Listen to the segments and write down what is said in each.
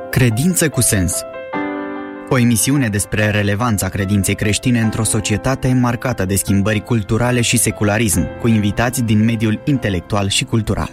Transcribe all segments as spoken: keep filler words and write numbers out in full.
Credință cu sens. O emisiune despre relevanța credinței creștine într-o societate marcată de schimbări culturale și secularism, cu invitați din mediul intelectual și cultural.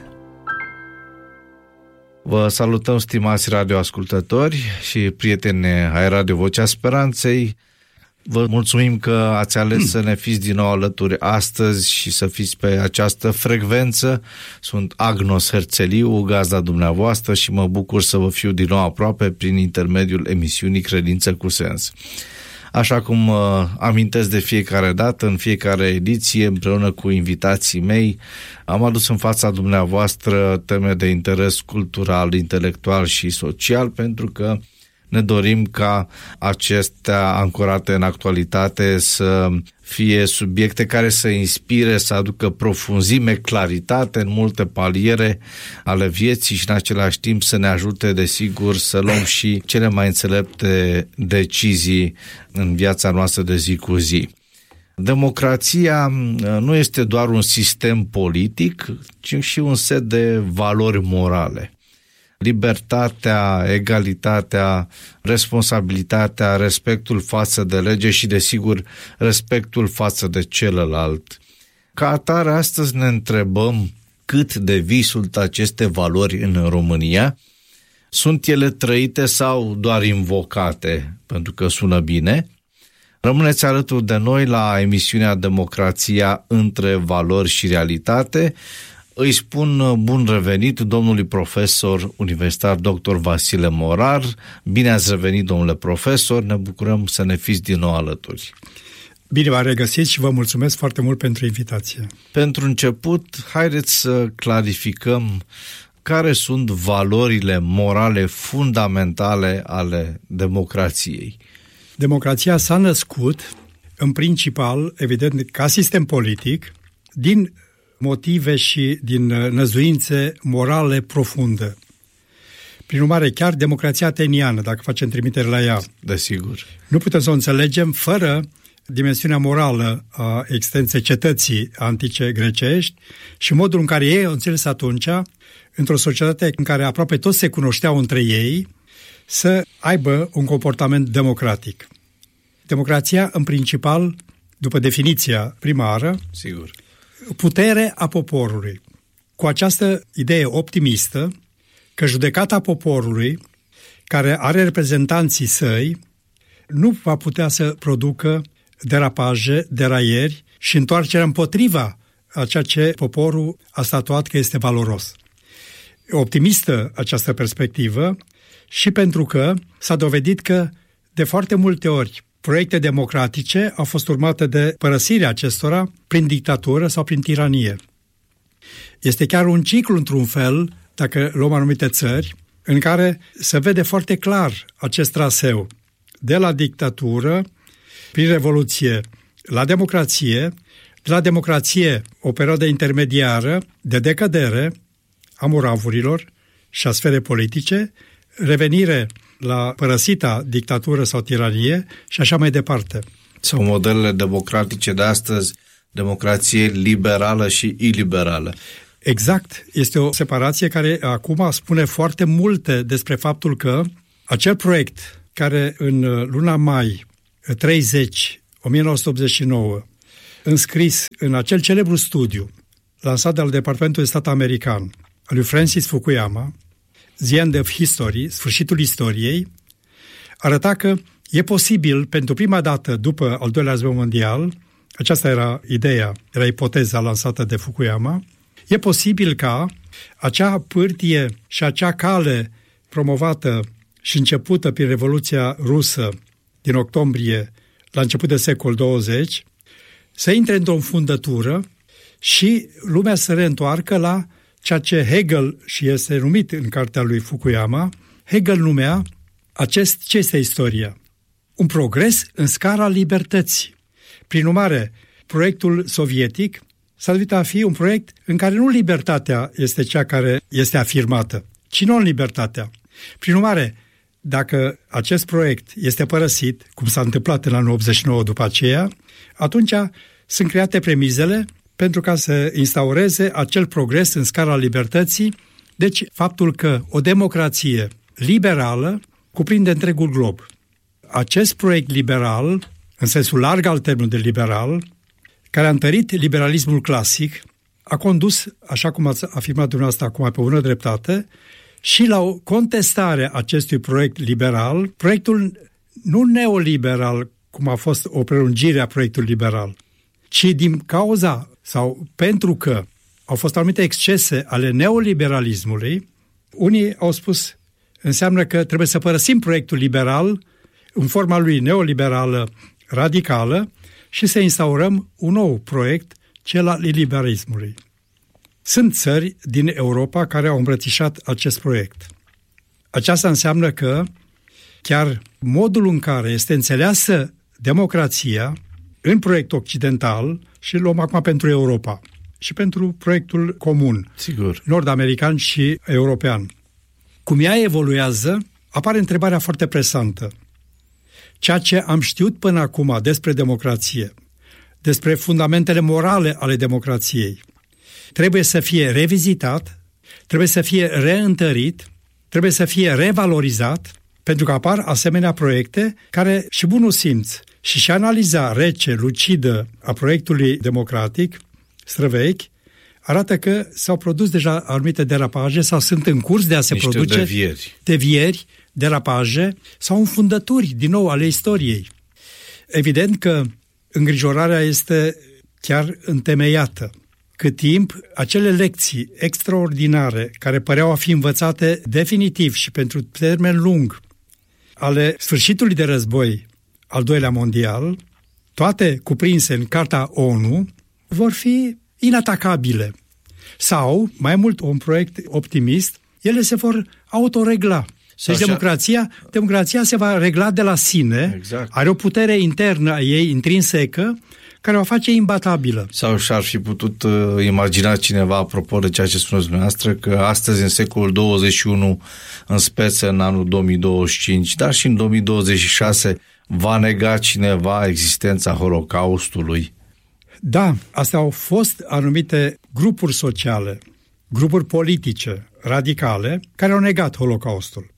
Vă salutăm, stimați radioascultători și prieteni ai Radio Vocea Speranței. Vă mulțumim că ați ales să ne fiți din nou alături astăzi și să fiți pe această frecvență. Sunt Agnos Herțeliu, gazda dumneavoastră, și mă bucur să vă fiu din nou aproape prin intermediul emisiunii Credință cu Sens. Așa cum uh, amintesc de fiecare dată, în fiecare ediție, împreună cu invitații mei, am adus în fața dumneavoastră teme de interes cultural, intelectual și social, pentru că ne dorim ca acestea ancorate în actualitate să fie subiecte care să inspire, să aducă profunzime, claritate în multe paliere ale vieții și în același timp să ne ajute, desigur, să luăm și cele mai înțelepte decizii în viața noastră de zi cu zi. Democrația nu este doar un sistem politic, ci și un set de valori morale. Libertatea, egalitatea, responsabilitatea, respectul față de lege și, desigur, respectul față de celălalt. Ca atare, astăzi ne întrebăm cât de vii sunt aceste valori în România. Sunt ele trăite sau doar invocate, pentru că sună bine? Rămâneți alături de noi la emisiunea Democrația între valori și realitate. Îi spun bun revenit domnului profesor universitar doctor Vasile Morar. Bine ați revenit, domnule profesor, ne bucurăm să ne fiți din nou alături. Bine v-am regăsit și vă mulțumesc foarte mult pentru invitație. Pentru început, haideți să clarificăm care sunt valorile morale fundamentale ale democrației. Democrația s-a născut, în principal, evident, ca sistem politic, din motive și din năzuințe morale profunde. Prin urmare, chiar democrația ateniană, dacă facem trimitere la ea, desigur, nu putem să o înțelegem fără dimensiunea morală a existenței cetății antice grecești și modul în care ei au înțeles atunci, într-o societate în care aproape toți se cunoșteau între ei, să aibă un comportament democratic. Democrația, în principal, după definiția primară, sigur, putere a poporului. Cu această idee optimistă că judecata poporului, care are reprezentanții săi, nu va putea să producă derapaje, deraieri și întoarcerea împotriva a ceea ce poporul a statuat că este valoros. Optimistă această perspectivă și pentru că s-a dovedit că de foarte multe ori proiecte democratice au fost urmate de părăsirea acestora prin dictatură sau prin tiranie. Este chiar un ciclu, într-un fel, dacă luăm anumite țări, în care se vede foarte clar acest traseu de la dictatură, prin revoluție, la democrație, de la democrație o perioadă intermediară de decădere a moravurilor și a sferei politice, revenire la părăsita dictatură sau tiranie și așa mai departe. Sau modelele democratice de astăzi, democrație liberală și iliberală. Exact. Este o separație care acum spune foarte multe despre faptul că acel proiect care în luna mai treizeci o mie nouă sute optzeci și nouă, înscris în acel celebru studiu lansat de la Departamentul de Stat american al lui Francis Fukuyama, The End of History, sfârșitul istoriei, arăta că e posibil, pentru prima dată după al doilea război mondial, aceasta era ideea, era ipoteza lansată de Fukuyama, e posibil ca acea pârtie și acea cale promovată și începută prin Revoluția Rusă din octombrie la început de secol douăzeci, să intre într-o înfundătură și lumea să reîntoarcă la ceea ce Hegel, și este numit în cartea lui Fukuyama, Hegel numea acest, ce este istoria? Un progres în scara libertății. Prin urmare, proiectul sovietic s-a dovedit a fi un proiect în care nu libertatea este cea care este afirmată, ci non-libertatea. Prin urmare, dacă acest proiect este părăsit, cum s-a întâmplat în anul optzeci și nouă după aceea, atunci sunt create premizele pentru ca să instaureze acel progres în scara libertății. Deci, faptul că o democrație liberală cuprinde întregul glob. Acest proiect liberal, în sensul larg al termenului de liberal, care a întărit liberalismul clasic, a condus, așa cum ați afirmat dumneavoastră acum pe bună dreptate, și la o contestare a acestui proiect liberal, proiectul nu neoliberal, cum a fost o prelungire a proiectului liberal, ci din cauza sau pentru că au fost anumite excese ale neoliberalismului, unii au spus, înseamnă că trebuie să părăsim proiectul liberal în forma lui neoliberală radicală și să instaurăm un nou proiect, cel al liberalismului. Sunt țări din Europa care au îmbrățișat acest proiect. Aceasta înseamnă că chiar modul în care este înțeleasă democrația în proiectul occidental, și luăm acum pentru Europa și pentru proiectul comun, sigur, nord-american și european, cum ea evoluează, apare întrebarea foarte presantă. Ceea ce am știut până acum despre democrație, despre fundamentele morale ale democrației, trebuie să fie revizitat, trebuie să fie reîntărit, trebuie să fie revalorizat, pentru că apar asemenea proiecte care și bunul simț și și analiza rece, lucidă a proiectului democratic, străvechi, arată că s-au produs deja anumite derapaje sau sunt în curs de a se Niște produce devieri. devieri, derapaje sau înfundături, din nou, ale istoriei. Evident că îngrijorarea este chiar întemeiată. Cât timp acele lecții extraordinare care păreau a fi învățate definitiv și pentru termen lung ale sfârșitului de război al doilea mondial, toate cuprinse în Carta O N U, vor fi inatacabile. Sau, mai mult, un proiect optimist, ele se vor autoregla. Deci democrația, democrația se va regla de la sine, exact. Are o putere internă a ei, intrinsecă, care o face imbatabilă. Sau și-ar fi putut uh, imagina cineva, apropo de ceea ce spuneți dumneavoastră, că astăzi, în secolul douăzeci și unu, în speță în anul două mii douăzeci și cinci, dar și în două mii douăzeci și șase, va nega cineva existența Holocaustului? Da, astea au fost anumite grupuri sociale, grupuri politice, radicale, care au negat Holocaustul.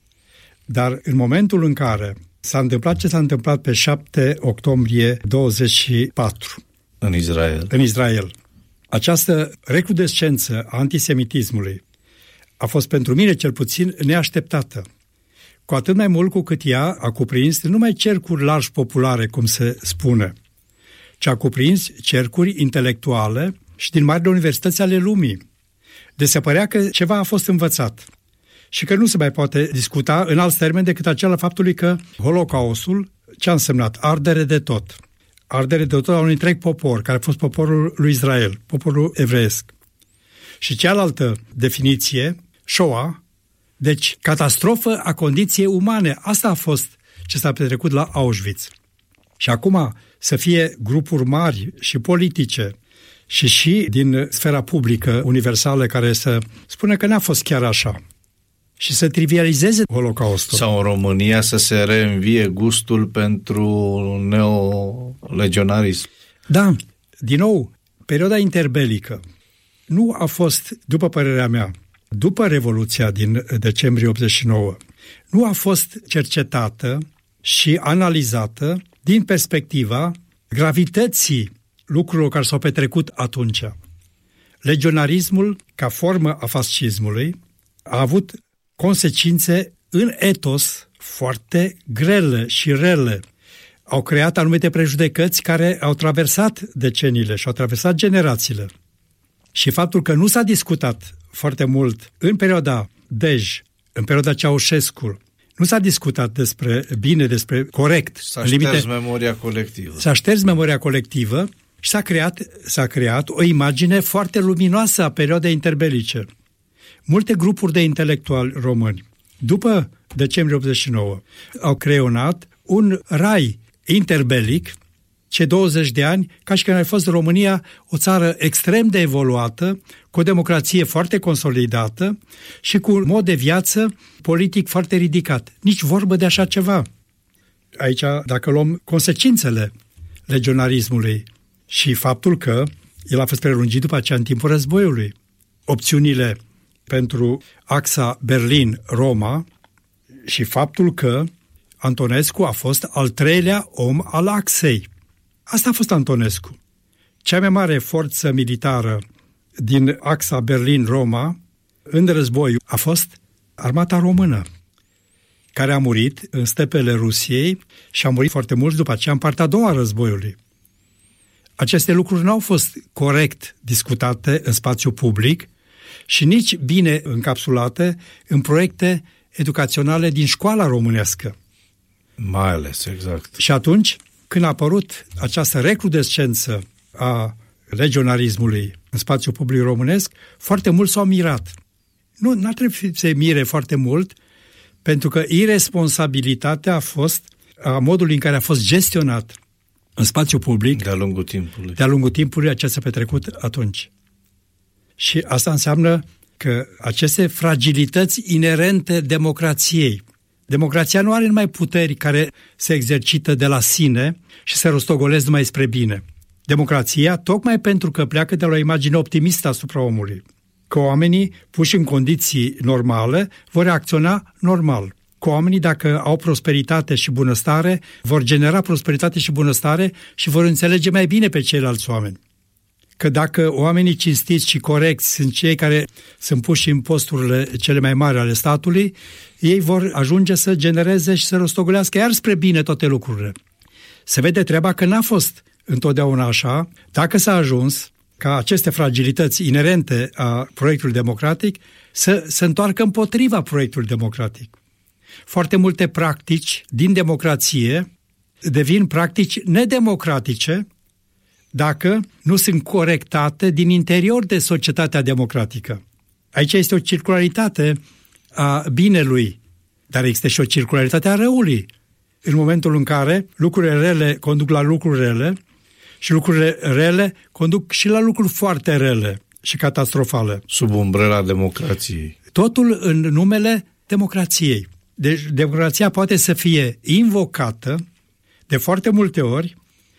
Dar în momentul în care s-a întâmplat ce s-a întâmplat pe șapte octombrie douăzeci și patru în Israel, în Israel, această recrudescență a antisemitismului a fost pentru mine cel puțin neașteptată. Cu atât mai mult cu cât ea a cuprins nu numai cercuri largi populare, cum se spune, ci a cuprins cercuri intelectuale și din marile universități ale lumii. Deci se părea că ceva a fost învățat și că nu se mai poate discuta în alți termeni decât acela faptului că Holocaustul, ce a însemnat? Ardere de tot. Ardere de tot a unui întreg popor, care a fost poporul lui Israel, poporul evreiesc. Și cealaltă definiție, Shoah, deci catastrofă a condiției umane. Asta a fost ce s-a petrecut la Auschwitz. Și acum să fie grupuri mari și politice și și din sfera publică universală care să spună că n-a fost chiar așa și să trivializeze Holocaustul. Sau în România să se reînvie gustul pentru neolegionarism. Da, din nou, perioada interbelică nu a fost, după părerea mea, după Revoluția din decembrie optzeci și nouă, nu a fost cercetată și analizată din perspectiva gravității lucrurilor care s-au petrecut atunci. Legionarismul, ca formă a fascismului, a avut consecințe în etos foarte grele și rele. Au creat anumite prejudecăți care au traversat deceniile și au traversat generațiile. Și faptul că nu s-a discutat foarte mult în perioada Dej, în perioada Ceaușescu, nu s-a discutat despre bine, despre corect. S-a șters limite, memoria colectivă. S-a șters memoria colectivă și s-a creat, s-a creat o imagine foarte luminoasă a perioadei interbelice. Multe grupuri de intelectuali români, după decembrie optzeci și nouă, au creionat un rai interbelic, cei douăzeci de ani, ca și când a fost România o țară extrem de evoluată, cu o democrație foarte consolidată și cu un mod de viață politic foarte ridicat. Nici vorbă de așa ceva. Aici, dacă luăm consecințele legionarismului și faptul că el a fost prelungit după aceea în timpul războiului, opțiunile pentru axa Berlin-Roma și faptul că Antonescu a fost al treilea om al Axei. Asta a fost Antonescu. Cea mai mare forță militară din axa Berlin-Roma în război a fost armata română, care a murit în stepele Rusiei și a murit foarte mulți după aceea în partea a doua a războiului. Aceste lucruri nu au fost corect discutate în spațiu public și nici bine încapsulate în proiecte educaționale din școala românească. Mai ales, exact. Și atunci, când a apărut această recrudescență a regionalismului în spațiul public românesc, foarte mulți s-au mirat. Nu, n-ar trebui să se mire foarte mult, pentru că irresponsabilitatea a fost a modului în care a fost gestionat în spațiu public de-a lungul timpului. De-a lungul timpului ce s-a petrecut atunci. Și asta înseamnă că aceste fragilități inerente democrației. Democrația nu are numai puteri care se exercită de la sine și se rostogolesc numai spre bine. Democrația, tocmai pentru că pleacă de la o imagine optimistă asupra omului, că oamenii, puși în condiții normale, vor reacționa normal. Că oamenii, dacă au prosperitate și bunăstare, vor genera prosperitate și bunăstare și vor înțelege mai bine pe ceilalți oameni. Că dacă oamenii cinstiți și corecți sunt cei care sunt puși în posturile cele mai mari ale statului, ei vor ajunge să genereze și să rostogolească iar spre bine toate lucrurile. Se vede treaba că n-a fost întotdeauna așa, dacă s-a ajuns ca aceste fragilități inerente a proiectului democratic să se întoarcă împotriva proiectului democratic. Foarte multe practici din democrație devin practici nedemocratice dacă nu sunt corectate din interior de societatea democratică. Aici este o circularitate a binelui, dar există și o circularitate a răului. În momentul în care lucrurile rele conduc la lucruri rele și lucrurile rele conduc și la lucruri foarte rele și catastrofale. Sub umbrela democrației. Totul în numele democrației. Deci democrația poate să fie invocată de foarte multe ori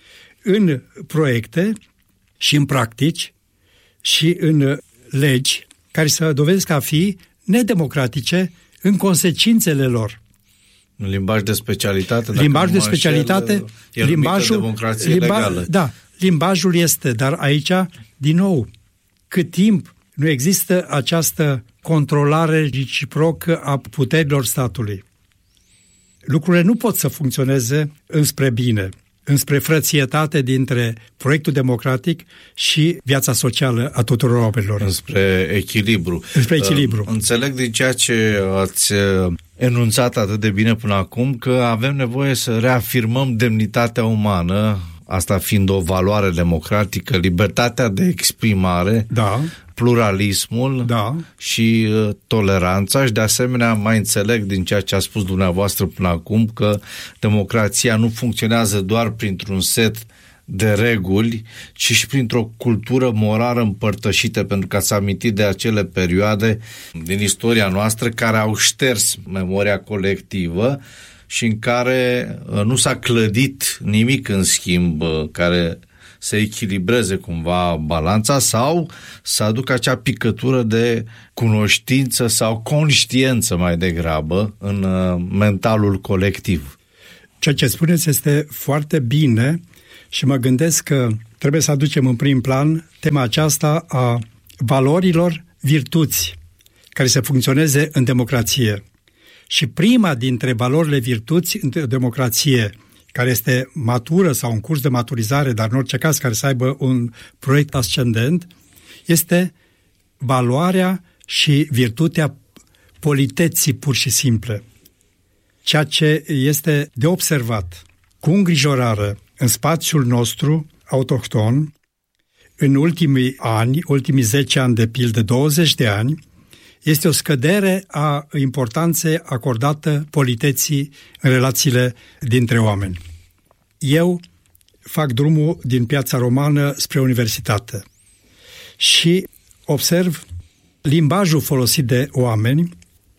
în proiecte și în practici și în legi care să dovedesc a fi nedemocratice în consecințele lor. Un limbaj de specialitate. Limbajul de specialitate, înșel, limbajul, democrație limba, legală. Da, limbajul este, dar aici, din nou, cât timp nu există această controlare reciprocă a puterilor statului, lucrurile nu pot să funcționeze înspre bine, înspre frățietate dintre proiectul democratic și viața socială a tuturor oamenilor. Înspre echilibru. Înspre echilibru. Înțeleg din ceea ce ați enunțat atât de bine până acum că avem nevoie să reafirmăm demnitatea umană, asta fiind o valoare democratică, libertatea de exprimare, da. pluralismul da. și uh, toleranța și de asemenea mai înțeleg din ceea ce a spus dumneavoastră până acum că democrația nu funcționează doar printr-un set de reguli, ci și printr-o cultură morală împărtășită, pentru că ați amintit de acele perioade din istoria noastră care au șters memoria colectivă și în care uh, nu s-a clădit nimic în schimb uh, care să echilibreze cumva balanța sau să aducă acea picătură de cunoștință sau conștiență mai degrabă în uh, mentalul colectiv. Ceea ce spuneți este foarte bine și mă gândesc că trebuie să aducem în prim plan tema aceasta a valorilor virtuți care să funcționeze în democrație. Și prima dintre valorile virtuți în democrație, care este matură sau în curs de maturizare, dar în orice caz care să aibă un proiect ascendent, este valoarea și virtutea politeții pur și simple. Ceea ce este de observat cu îngrijorare în spațiul nostru autohton, în ultimii ani, ultimii zece ani de pildă, douăzeci de ani, este o scădere a importanței acordată politeții în relațiile dintre oameni. Eu fac drumul din Piața Romană spre universitate și observ limbajul folosit de oameni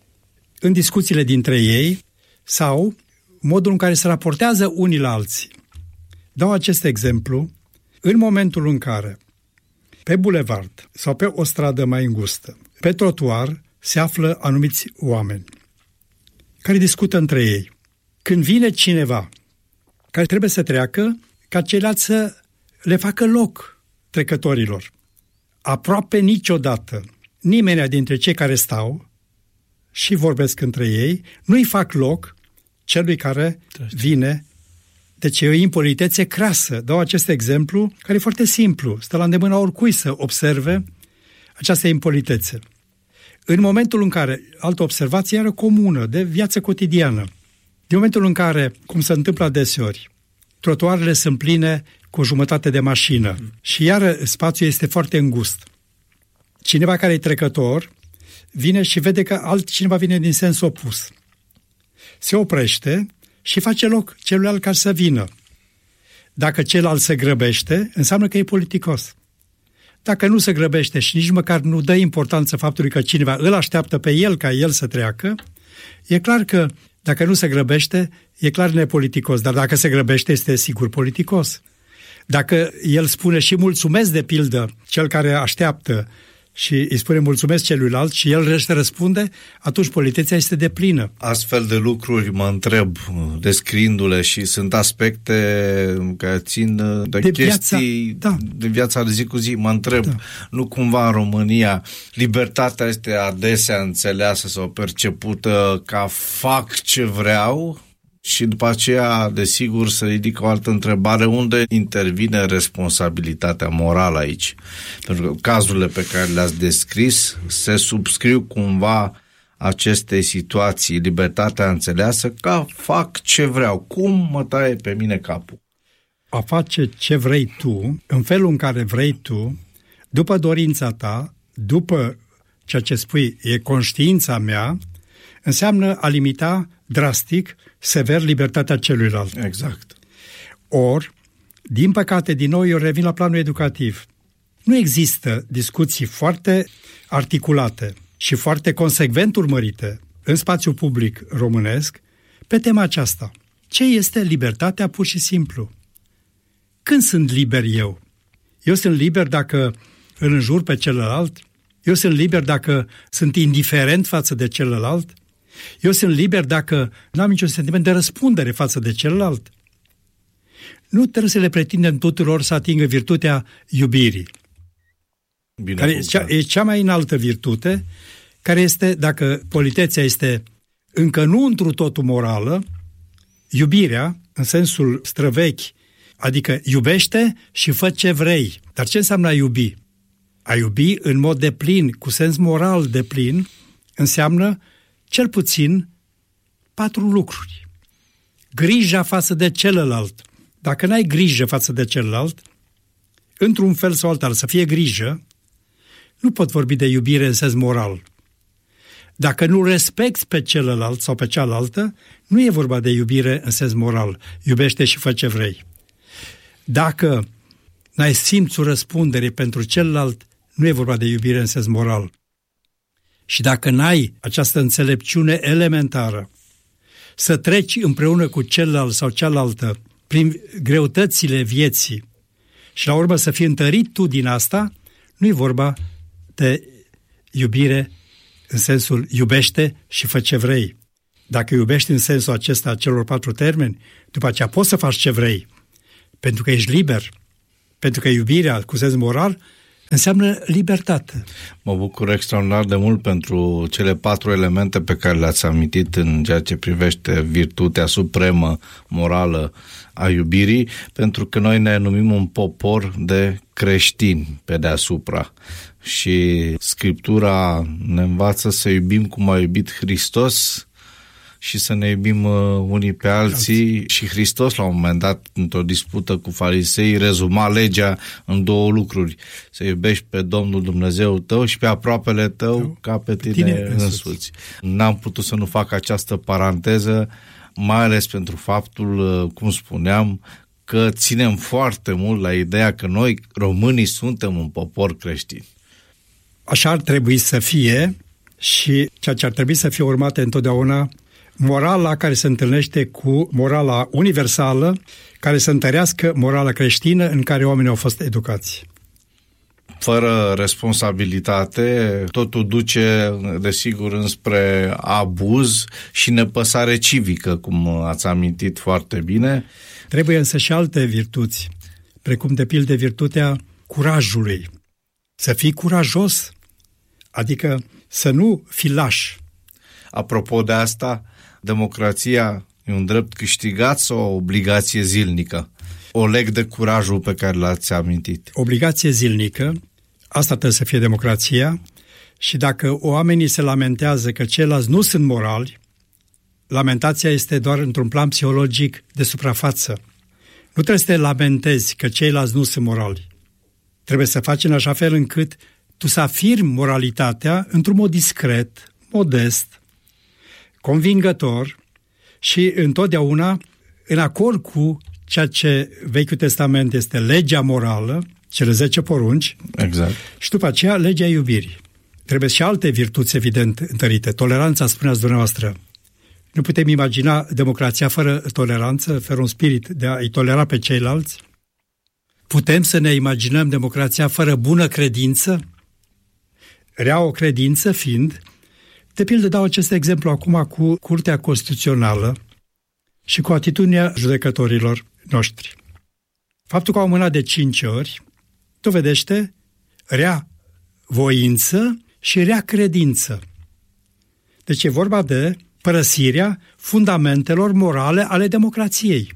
în discuțiile dintre ei sau modul în care se raportează unii la alții. Dau acest exemplu în momentul în care pe bulevard sau pe o stradă mai îngustă, pe trotuar, se află anumiți oameni care discută între ei. Când vine cineva care trebuie să treacă, ca ceilalți să le facă loc trecătorilor. Aproape niciodată nimeni dintre cei care stau și vorbesc între ei nu-i fac loc celui care vine. Deci e o impolitețe crasă. Dau acest exemplu care e foarte simplu. Stă la îndemâna oricui să observe această impolitețe. În momentul în care, altă observație iară comună, de viață cotidiană, din momentul în care, cum se întâmplă adeseori, trotuarele sunt pline cu o jumătate de mașină și iară spațiul este foarte îngust. Cineva care e trecător vine și vede că altcineva vine din sens opus. Se oprește și face loc celuilalt care să vină. Dacă celălalt se grăbește, înseamnă că e politicos. Dacă nu se grăbește și nici măcar nu dă importanță faptului că cineva îl așteaptă pe el ca el să treacă, e clar că dacă nu se grăbește, e clar nepoliticos, dar dacă se grăbește, este sigur politicos. Dacă el spune și mulțumesc de pildă cel care așteaptă și îi spune mulțumesc celuilalt și el răspunde, atunci politețea este deplină. Astfel de lucruri mă întreb, descriindu-le, și sunt aspecte care țin de, de chestii viața, da. de viața de zi cu zi. Mă întreb, da. nu cumva în România libertatea este adesea înțeleasă sau percepută ca fac ce vreau? Și după aceea, desigur, se ridică o altă întrebare: unde intervine responsabilitatea morală aici? Pentru că cazurile pe care le-ați descris se subscriu cumva acestei situații, libertatea înțeleasă ca fac ce vreau, cum mă taie pe mine capul. A face ce vrei tu, în felul în care vrei tu, după dorința ta, după ceea ce spui, e conștiința mea, înseamnă a limita drastic, sever libertatea celuilalt. Exact. Or, din păcate, din nou eu revin la planul educativ. Nu există discuții foarte articulate și foarte consecvent urmărite în spațiul public românesc pe tema aceasta. Ce este libertatea pur și simplu? Când sunt liber eu? Eu sunt liber dacă îl înjur pe celălalt? Eu sunt liber dacă sunt indiferent față de celălalt? Eu sunt liber dacă nu am niciun sentiment de răspundere față de celălalt? Nu trebuie să le pretindem tuturor să atingă virtutea iubirii, Bine care e cea, e cea mai înaltă virtute, care este, dacă politețea este încă nu întru totul morală, iubirea, în sensul străvechi, adică iubește și fă ce vrei. Dar ce înseamnă a iubi? A iubi în mod deplin, cu sens moral deplin, înseamnă cel puțin patru lucruri. Grija față de celălalt. Dacă n-ai grijă față de celălalt, într-un fel sau altul, să fie grijă, nu pot vorbi de iubire în sens moral. Dacă nu respecti pe celălalt sau pe cealaltă, nu e vorba de iubire în sens moral. Iubește și fă ce vrei. Dacă n-ai simțul răspundere pentru celălalt, nu e vorba de iubire în sens moral. Și dacă n-ai această înțelepciune elementară, să treci împreună cu celălalt sau cealaltă prin greutățile vieții și la urmă să fii întărit tu din asta, nu e vorba de iubire în sensul iubește și fă ce vrei. Dacă iubești în sensul acesta a celor patru termeni, după aceea poți să faci ce vrei, pentru că ești liber, pentru că iubirea cu sens moral înseamnă libertate. Mă bucur extraordinar de mult pentru cele patru elemente pe care le-ați amintit în ceea ce privește virtutea supremă morală a iubirii, pentru că noi ne numim un popor de creștini pe deasupra și Scriptura ne învață să iubim cum a iubit Hristos și să ne iubim unii pe alții. Și Hristos, la un moment dat, într-o dispută cu farisei, rezuma legea în două lucruri: să iubești pe Domnul Dumnezeu tău și pe aproapele tău Eu, ca pe tine, tine însuți. N-am putut să nu fac această paranteză, mai ales pentru faptul, cum spuneam, că ținem foarte mult la ideea că noi, românii, suntem un popor creștin. Așa ar trebui să fie și ceea ce ar trebui să fie urmate întotdeauna morala care se întâlnește cu morala universală, care să întărească morala creștină în care oamenii au fost educați. fără responsabilitate, totul duce, desigur, înspre abuz și nepăsare civică, cum ați amintit foarte bine. Trebuie însă și alte virtuți, precum de pildă virtutea curajului. Să fii curajos, adică să nu fii laș. Apropo de asta, democrația e un drept câștigat sau o obligație zilnică? O leg de curajul pe care l-ați amintit. Obligație zilnică, asta trebuie să fie democrația, și dacă oamenii se lamentează că ceilalți nu sunt morali, lamentația este doar într-un plan psihologic de suprafață. Nu trebuie să te lamentezi că ceilalți nu sunt morali. Trebuie să faci în așa fel încât tu să afirmi moralitatea într-un mod discret, modest, convingător și întotdeauna în acord cu ceea ce Vechiul Testament este legea morală, cele zece porunci, exact. Și după aceea legea iubirii. Trebuie și alte virtuți, evident, întărite. Toleranța, spuneați dumneavoastră. Nu putem imagina democrația fără toleranță, fără un spirit de a-i tolera pe ceilalți. Putem să ne imaginăm democrația fără bună credință? Rea o credință fiind, de pildă dau acest exemplu acum cu Curtea Constituțională și cu atitudinea judecătorilor noștri. Faptul că au mânat de cinci ori dovedește rea voință și rea credință. Deci e vorba de părăsirea fundamentelor morale ale democrației.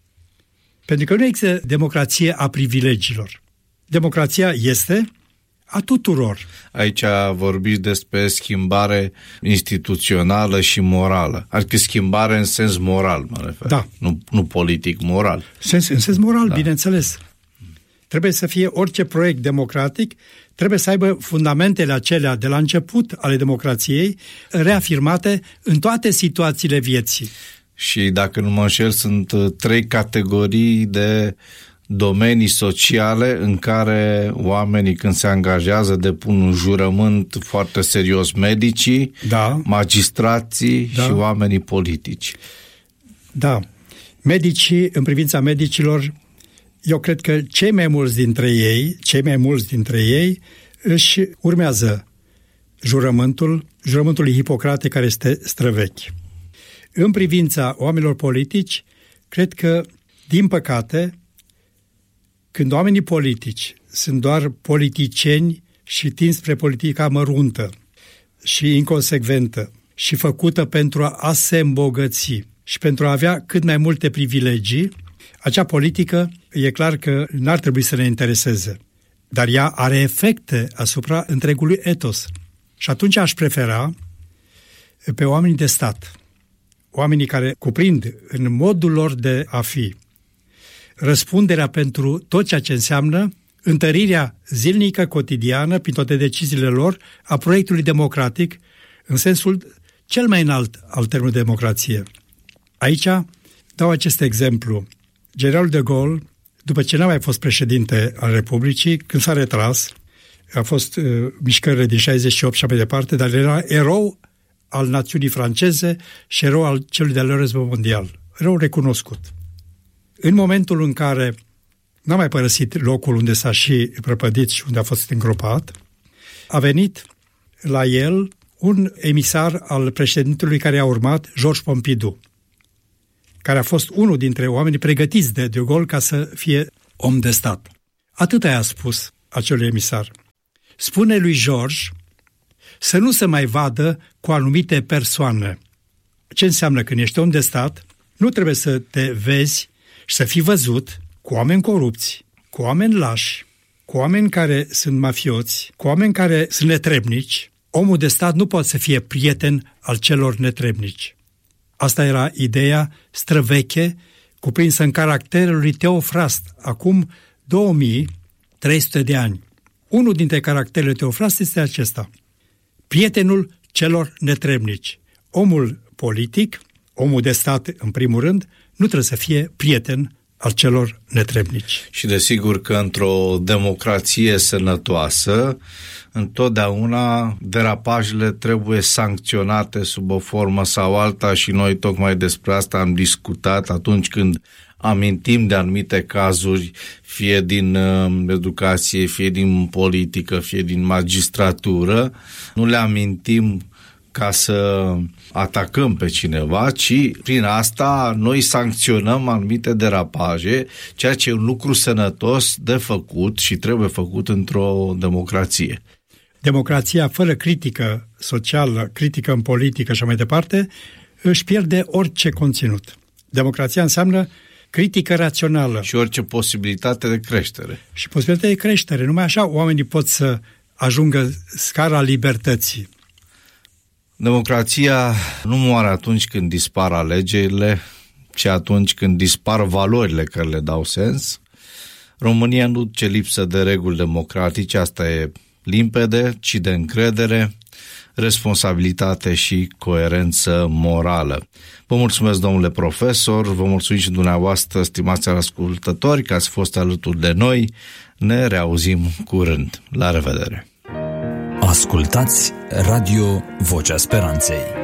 Pentru că nu există democrație a privilegiilor. Democrația este a tuturor. Aici vorbiți despre schimbare instituțională și morală. Adică schimbare în sens moral, mă refer. Da. Nu, nu politic, moral. Sens, în sens moral, da. Bineînțeles. Trebuie să fie orice proiect democratic, trebuie să aibă fundamentele acelea de la început ale democrației reafirmate în toate situațiile vieții. Și dacă nu mă înșel, sunt trei categorii de domenii sociale în care oamenii, când se angajează, depun un jurământ foarte serios: medicii, da. magistrații da. și oamenii politici. Da. Medicii, în privința medicilor, eu cred că cei mai mulți dintre ei, cei mai mulți dintre ei își urmează jurământul, jurământul lui Hipocrate, care este străvechi. În privința oamenilor politici, cred că, din păcate, când oamenii politici sunt doar politicieni și tind spre politica măruntă și inconsecventă și făcută pentru a se îmbogăți și pentru a avea cât mai multe privilegii, acea politică e clar că n-ar trebui să ne intereseze. Dar ea are efecte asupra întregului etos. Și atunci aș prefera pe oamenii de stat, oamenii care cuprind în modul lor de a fi răspunderea pentru tot ceea ce înseamnă întărirea zilnică, cotidiană, prin toate deciziile lor, a proiectului democratic, în sensul cel mai înalt al termenului democrație. Aici dau acest exemplu. Generalul de Gaulle, după ce n-a mai fost președinte al Republicii, când s-a retras, a fost uh, mișcările din șaizeci și opt și mai departe, dar era erou al națiunii franceze și erou al celui de-al război mondial. Erou recunoscut. În momentul în care n-a mai părăsit locul unde s-a și prăpădit și unde a fost îngropat, a venit la el un emisar al președintelui care a urmat, Georges Pompidou, care a fost unul dintre oamenii pregătiți de De Gaulle ca să fie om de stat. Atât i-a spus acelui emisar. Spune lui George să nu se mai vadă cu anumite persoane. Ce înseamnă când ești om de stat? Nu trebuie să te vezi și să fii văzut cu oameni corupți, cu oameni lași, cu oameni care sunt mafioți, cu oameni care sunt netrebnici. Omul de stat nu poate să fie prieten al celor netrebnici. Asta era ideea străveche, cuprinsă în caracterul lui Teofrast, acum două mii trei sute de ani. Unul dintre caracterele lui Teofrast este acesta: prietenul celor netrebnici. Omul politic, omul de stat în primul rând, nu trebuie să fie prieten al celor netrebnici. Și desigur că într-o democrație sănătoasă, întotdeauna derapajele trebuie sancționate sub o formă sau alta și noi tocmai despre asta am discutat atunci când amintim de anumite cazuri, fie din uh, educație, fie din politică, fie din magistratură, nu le amintim ca să atacăm pe cineva, ci prin asta noi sancționăm anumite derapaje, ceea ce e un lucru sănătos de făcut și trebuie făcut într-o democrație. Democrația fără critică socială, critică în politică și mai departe, își pierde orice conținut. Democrația înseamnă critică rațională. Și orice posibilitate de creștere. Și posibilitate de creștere. Numai așa oamenii pot să ajungă scara libertății. Democrația nu moare atunci când dispar alegerile, ci atunci când dispar valorile care le dau sens. România nu duce lipsă de reguli democratice, asta e limpede, ci de încredere, responsabilitate și coerență morală. Vă mulțumesc, domnule profesor, vă mulțumim și dumneavoastră, stimați ascultători, că ați fost alături de noi. Ne reauzim curând. La revedere! Ascultați Radio Vocea Speranței.